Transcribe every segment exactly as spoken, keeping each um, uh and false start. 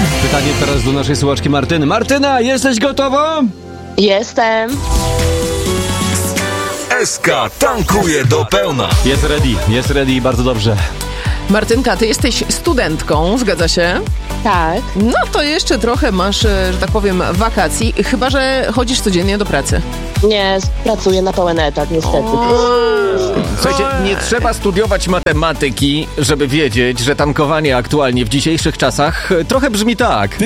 Pytanie teraz do naszej słuchaczki Martyny. Martyna, jesteś gotowa? Jestem. S K tankuje do pełna. Jest ready, jest ready i bardzo dobrze. Martynka, ty jesteś studentką, zgadza się? Tak. No to jeszcze trochę masz, że tak powiem, wakacji, chyba że chodzisz codziennie do pracy. Nie, pracuję na pełen etat, niestety. Słuchajcie, nie trzeba studiować matematyki, żeby wiedzieć, że tankowanie aktualnie w dzisiejszych czasach trochę brzmi tak.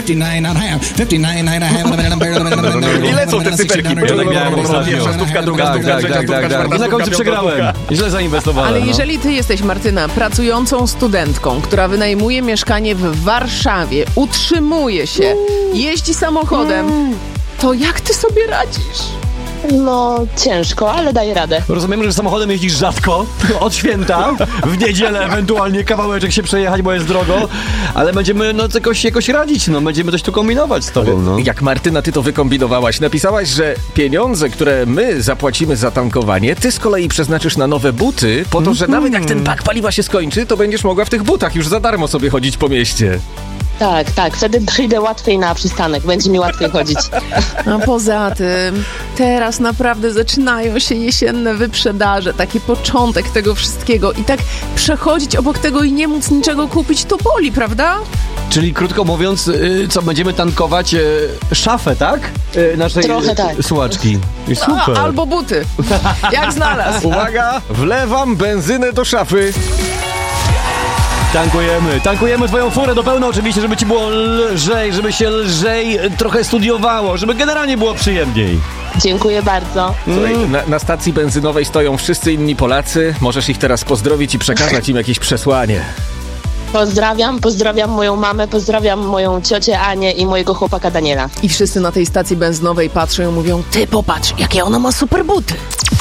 I lecą te cyferki. Pierwsza stówka, druga Tak, stówka, tak, trzecia tak, stówka, tak, czwarta tak. I na stówka, końcu piąta przegrałem. stówka. Źle zainwestowałem. Ale no. jeżeli ty jesteś, Martyna, pracującą studentką, która wynajmuje mieszkanie w Warszawie, utrzymuje się, jeździ samochodem, to jak ty sobie radzisz? No, ciężko, ale daję radę. Rozumiem, że samochodem jeździsz rzadko, od święta, w niedzielę ewentualnie kawałeczek się przejechać, bo jest drogo, ale będziemy no jakoś, jakoś radzić, no będziemy coś tu kombinować z tobą, no. Jak Martyna, ty to wykombinowałaś. Napisałaś, że pieniądze, które my zapłacimy za tankowanie, ty z kolei przeznaczysz na nowe buty, po to, że nawet jak ten bak paliwa się skończy, to będziesz mogła w tych butach już za darmo sobie chodzić po mieście. Tak, tak, wtedy przyjdę łatwiej na przystanek, będzie mi łatwiej chodzić. A poza tym, teraz naprawdę zaczynają się jesienne wyprzedaże, taki początek tego wszystkiego i tak przechodzić obok tego i nie móc niczego kupić, to boli, prawda? Czyli krótko mówiąc, y, co, będziemy tankować y, szafę, tak? Y, naszej Trochę tak. y, słuchaczki. I super. A, albo buty, jak znalazł. Uwaga, wlewam benzynę do szafy. Tankujemy, tankujemy twoją furę do pełna oczywiście, żeby ci było lżej, żeby się lżej trochę studiowało, żeby generalnie było przyjemniej. Dziękuję bardzo. Słuchaj, na, na stacji benzynowej stoją wszyscy inni Polacy. Możesz ich teraz pozdrowić i przekazać im jakieś przesłanie. Pozdrawiam, pozdrawiam moją mamę, pozdrawiam moją ciocię Anię i mojego chłopaka Daniela. I wszyscy na tej stacji benzynowej patrzą i mówią, ty popatrz, jakie ona ma super buty.